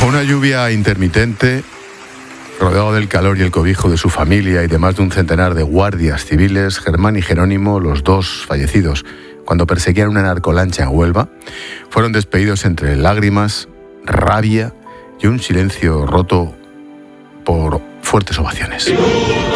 Una lluvia intermitente, rodeado del calor y el cobijo de su familia y de más de un centenar de guardias civiles, Germán y Jerónimo, los dos fallecidos cuando perseguían una narcolancha en Huelva, fueron despedidos entre lágrimas, rabia y un silencio roto por fuertes ovaciones.